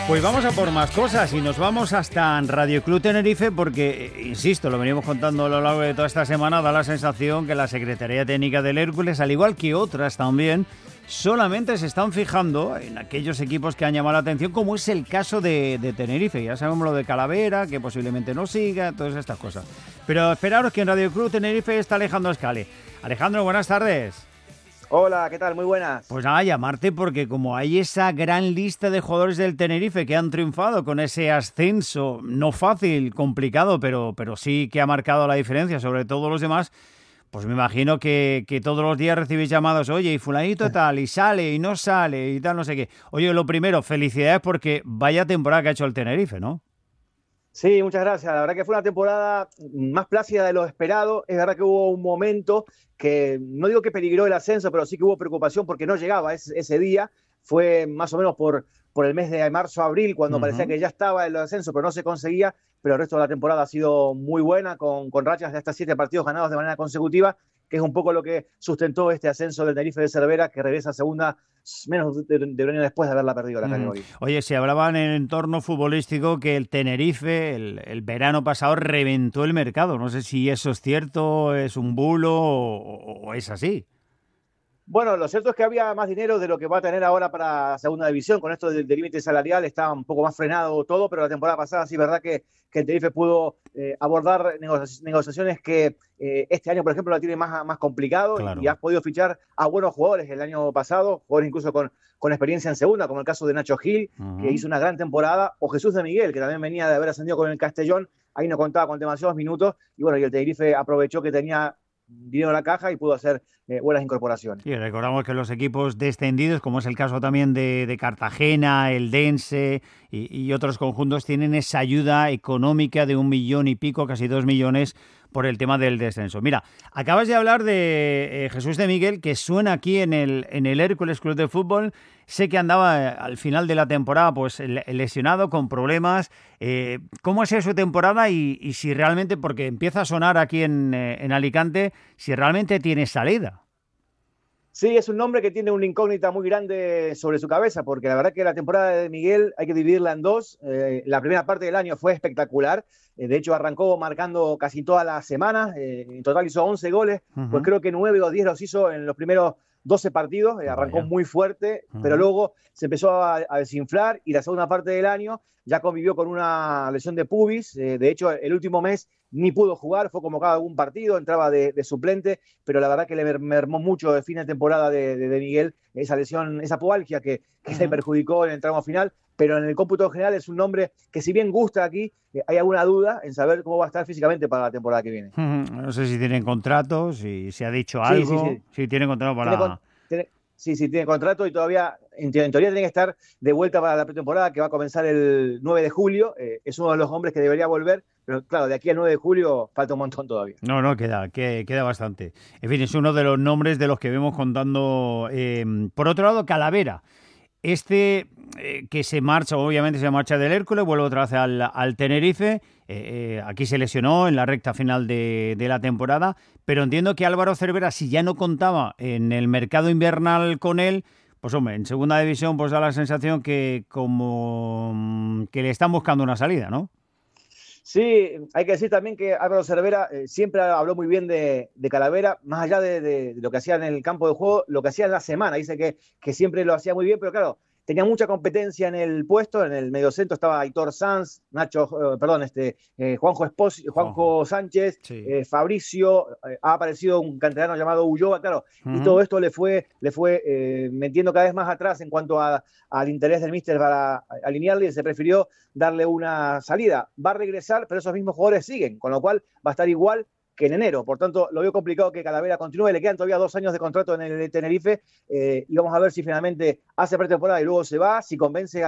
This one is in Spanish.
Pues vamos a por más cosas y nos vamos hasta Radio Club Tenerife porque, insisto, lo venimos contando a lo largo de toda esta semana, da la sensación que la Secretaría Técnica del Hércules, al igual que otras también, solamente se están fijando en aquellos equipos que han llamado la atención, como es el caso de Tenerife. Ya sabemos lo de Calavera, que posiblemente no siga, todas estas cosas. Pero esperaros que en Radio Club Tenerife está Alejandro Scali. Alejandro, buenas tardes. Hola, ¿qué tal? Muy buenas. Pues nada, llamarte porque como hay esa gran lista de jugadores del Tenerife que han triunfado con ese ascenso, no fácil, complicado, pero sí que ha marcado la diferencia sobre todos los demás, pues me imagino que todos los días recibís llamados, oye, y fulanito tal, y sale, y no sale, y tal, no sé qué. Oye, lo primero, felicidades porque vaya temporada que ha hecho el Tenerife, ¿no? Sí, muchas gracias. La verdad que fue una temporada más plácida de lo esperado. Es verdad que hubo un momento que, no digo que peligró el ascenso, pero sí que hubo preocupación porque no llegaba ese día. Fue más o menos por el mes de marzo-abril, cuando parecía que ya estaba el ascenso, pero no se conseguía. Pero el resto de la temporada ha sido muy buena, con rachas de hasta 7 partidos ganados de manera consecutiva, que es un poco lo que sustentó este ascenso del Tenerife de Cervera, que regresa a segunda menos de un año después de haberla perdido la categoría. Oye, se hablaba en el entorno futbolístico que el Tenerife el verano pasado reventó el mercado. No sé si eso es cierto, es un bulo o es así. Bueno, lo cierto es que había más dinero de lo que va a tener ahora para segunda división. Con esto del límite salarial está un poco más frenado todo, pero la temporada pasada sí es verdad que el Tenerife pudo abordar negociaciones que este año, por ejemplo, la tiene más complicado. Claro. Y has podido fichar a buenos jugadores el año pasado, jugadores incluso con experiencia en segunda, como el caso de Nacho Gil, que hizo una gran temporada, o Jesús de Miguel, que también venía de haber ascendido con el Castellón, ahí no contaba con demasiados minutos, y bueno, y el Tenerife aprovechó que tenía dinero en la caja y pudo hacer buenas incorporaciones. Y recordamos que los equipos descendidos, como es el caso también de Cartagena, Eldense y otros conjuntos, tienen esa ayuda económica de 1 millón y pico, casi 2 millones, por el tema del descenso. Mira, acabas de hablar de Jesús de Miguel, que suena aquí en el Hércules Club de Fútbol. Sé que andaba al final de la temporada pues lesionado, con problemas. ¿Cómo ha sido su temporada y si realmente, porque empieza a sonar aquí en Alicante, si realmente tiene salida? Sí, es un nombre que tiene una incógnita muy grande sobre su cabeza, porque la verdad que la temporada de Miguel hay que dividirla en dos. La primera parte del año fue espectacular. De hecho, arrancó marcando casi todas las semanas. En total hizo 11 goles. Pues creo que 9 o 10 los hizo en los primeros 12 partidos. Arrancó muy fuerte, pero luego se empezó a desinflar y la segunda parte del año ya convivió con una lesión de pubis. De hecho, el último mes ni pudo jugar, fue convocado a algún partido, entraba de suplente, pero la verdad que le mermó mucho de fin de temporada de Miguel esa lesión, esa pubalgia que le perjudicó en el tramo final. Pero en el cómputo general es un nombre que, si bien gusta aquí, hay alguna duda en saber cómo va a estar físicamente para la temporada que viene. No sé si tienen contrato, si se ha dicho algo. Sí, tienen contrato para... Sí, tiene contrato y todavía, en teoría, tiene que estar de vuelta para la pretemporada, que va a comenzar el 9 de julio. Es uno de los hombres que debería volver, pero claro, de aquí al 9 de julio falta un montón todavía. No, queda bastante. En fin, es uno de los nombres de los que vemos contando. Por otro lado, Calavera. Que se marcha, obviamente se marcha del Hércules, vuelve otra vez al Tenerife. Aquí se lesionó en la recta final de la temporada, pero entiendo que Álvaro Cervera, si ya no contaba en el mercado invernal con él, pues hombre, en segunda división pues da la sensación que como que le están buscando una salida, ¿no? Sí, hay que decir también que Álvaro Cervera siempre habló muy bien de Calavera, más allá de lo que hacía en el campo de juego, lo que hacía en la semana. Dice que siempre lo hacía muy bien, pero claro, tenía mucha competencia en el puesto. En el mediocentro estaba Aitor Sanz, Juanjo Sánchez, sí. Fabricio, ha aparecido un canterano llamado Ulloa, claro, y todo esto le fue metiendo cada vez más atrás en cuanto al interés del míster para alinearle, y se prefirió darle una salida. Va a regresar, pero esos mismos jugadores siguen, con lo cual va a estar igual que en enero. Por tanto, lo veo complicado que Calavera continúe. Le quedan todavía 2 años de contrato en el Tenerife y vamos a ver si finalmente hace pretemporada y luego se va, si convence